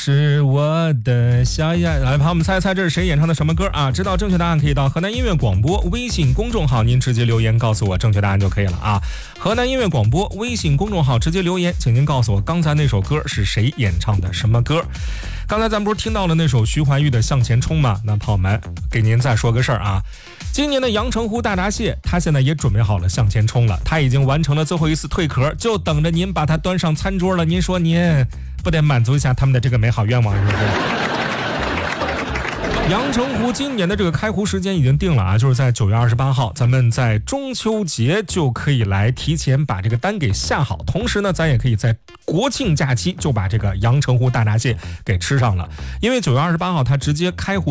是我的小呀。来，朋友们猜一猜这是谁演唱的什么歌啊？知道正确答案可以到河南音乐广播微信公众号，您直接留言告诉我正确答案就可以了啊。河南音乐广播微信公众号直接留言，请您告诉我刚才那首歌是谁演唱的什么歌。刚才咱们不是听到了那首徐怀钰的向前冲吗？那朋友们给您再说个事儿啊，今年的阳澄湖大闸蟹它现在也准备好了向前冲了，它已经完成了最后一次蜕壳，就等着您把它端上餐桌了。您说您不得满足一下他们的这个美好愿望是不是？阳澄湖今年的这个开湖时间已经定了啊，就是在9月28号，咱们在中秋节就可以来提前把这个单给下好，同时呢，咱也可以在国庆假期就把这个阳澄湖大闸蟹给吃上了，因为9月28号它直接开湖。